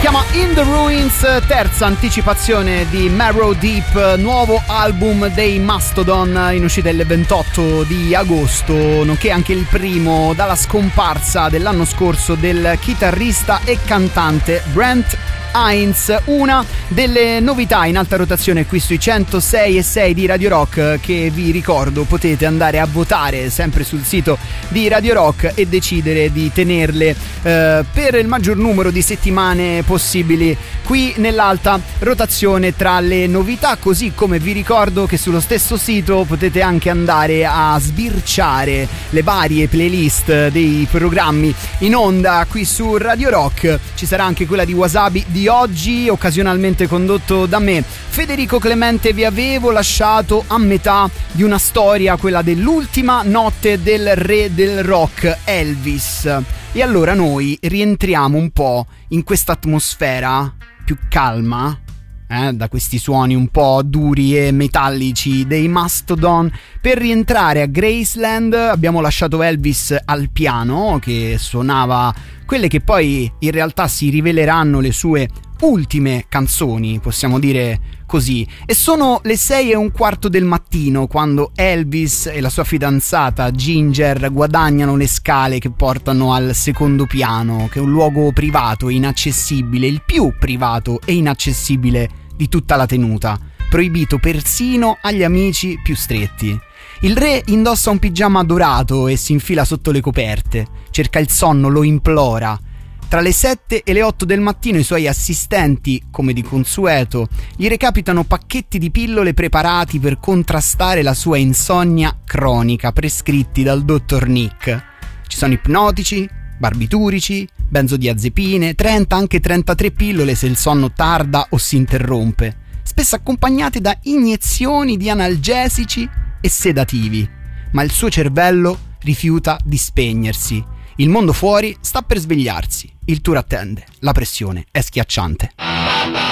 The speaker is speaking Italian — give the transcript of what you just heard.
chiama In the Ruins, terza anticipazione di Marrow Deep, nuovo album dei Mastodon in uscita il 28 di agosto, nonché anche il primo dalla scomparsa dell'anno scorso del chitarrista e cantante Brent Hines. Una delle novità in alta rotazione qui sui 106.6 di Radio Rock, che vi ricordo potete andare a votare sempre sul sito di Radio Rock e decidere di tenerle per il maggior numero di settimane possibili qui nell'alta rotazione tra le novità, così come vi ricordo che sullo stesso sito potete anche andare a sbirciare le varie playlist dei programmi in onda qui su Radio Rock. Ci sarà anche quella di Wasabi di oggi, occasionalmente condotto da me, Federico Clemente. Vi avevo lasciato a metà di una storia, quella dell'ultima notte del re del rock, Elvis, e allora noi rientriamo un po' in questa atmosfera più calma, da questi suoni un po' duri e metallici dei Mastodon. Per rientrare a Graceland abbiamo lasciato Elvis al piano, che suonava quelle che poi in realtà si riveleranno le sue ultime canzoni, possiamo dire così, e sono le 6:15 del mattino quando Elvis e la sua fidanzata Ginger guadagnano le scale che portano al secondo piano, che è un luogo privato e inaccessibile, il più privato e inaccessibile di tutta la tenuta, proibito persino agli amici più stretti. Il re indossa un pigiama dorato e si infila sotto le coperte, cerca il sonno, lo implora. Tra le 7 e le 8 del mattino i suoi assistenti, come di consueto, gli recapitano pacchetti di pillole preparati per contrastare la sua insonnia cronica, prescritti dal dottor Nick. Ci sono ipnotici, barbiturici, benzodiazepine, 30, anche 33 pillole se il sonno tarda o si interrompe, spesso accompagnate da iniezioni di analgesici e sedativi. Ma il suo cervello rifiuta di spegnersi. Il mondo fuori sta per svegliarsi. Il tour attende. La pressione è schiacciante.